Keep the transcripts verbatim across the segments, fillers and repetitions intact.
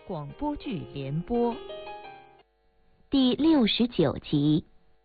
广播剧联播第六十九集。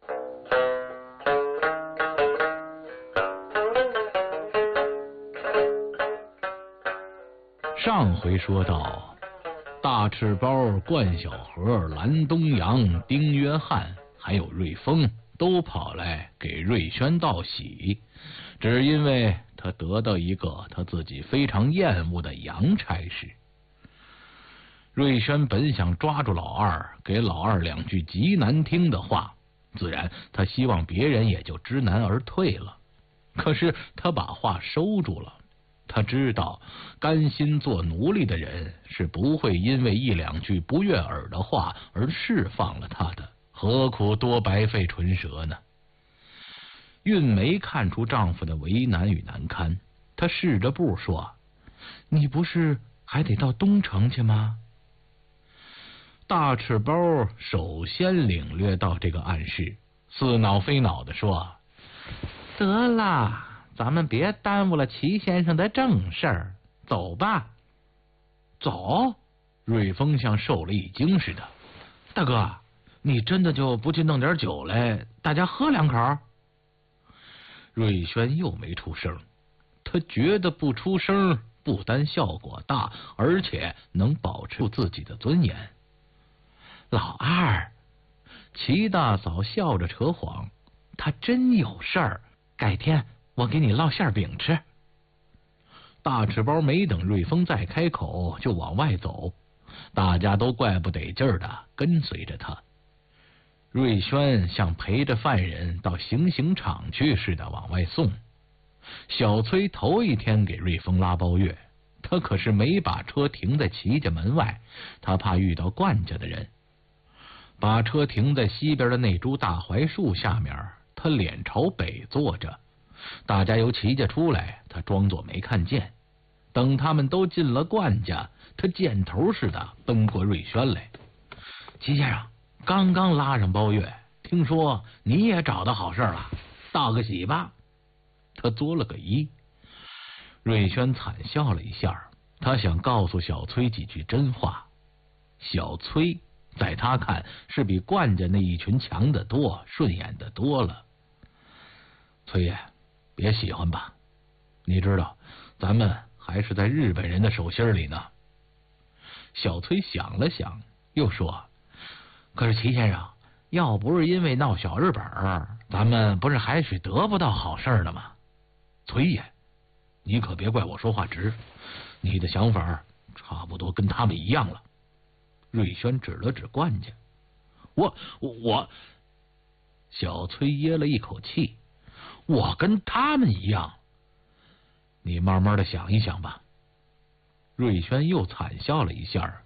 上回说到，大赤包、冠小河、蓝东阳、丁约翰还有瑞丰都跑来给瑞轩道喜，只因为他得到一个他自己非常厌恶的洋差事。瑞轩本想抓住老二，给老二两句极难听的话，自然他希望别人也就知难而退了。可是他把话收住了，他知道甘心做奴隶的人是不会因为一两句不悦耳的话而释放了他的，何苦多白费唇舌呢？韵梅看出丈夫的为难与难堪，她试着步说：“你不是还得到东城去吗？”大赤包首先领略到这个暗示，似恼非恼地说：“得了，咱们别耽误了齐先生的正事儿，走吧。”走？瑞丰像受了一惊似的。大哥，你真的就不去弄点酒来，大家喝两口？瑞轩又没出声，他觉得不出声不单效果大，而且能保持住自己的尊严。老二，齐大嫂笑着扯谎，他真有事儿，改天我给你烙馅饼吃。大赤包没等瑞丰再开口就往外走，大家都怪不得劲儿的跟随着他。瑞轩像陪着犯人到行刑场去似的往外送。小崔头一天给瑞丰拉包月，他可是没把车停在齐家门外，他怕遇到冠家的人。把车停在西边的那株大槐树下面，他脸朝北坐着。大家由齐家出来，他装作没看见。等他们都进了冠家，他箭头似的奔过瑞轩来。齐先生，刚刚拉上包月，听说你也找到好事了，道个喜吧。他作了个揖。瑞轩惨笑了一下，他想告诉小崔几句真话。小崔在他看是比冠家那一群强得多，顺眼的多了。崔爷，别喜欢吧，你知道咱们还是在日本人的手心里呢。小崔想了想，又说：“可是齐先生，要不是因为闹小日本，咱们不是还许得不到好事的吗？”崔爷，你可别怪我说话直，你的想法差不多跟他们一样了。瑞轩指了指冠家。我我我小崔噎了一口气。我跟他们一样？你慢慢的想一想吧。瑞轩又惨笑了一下，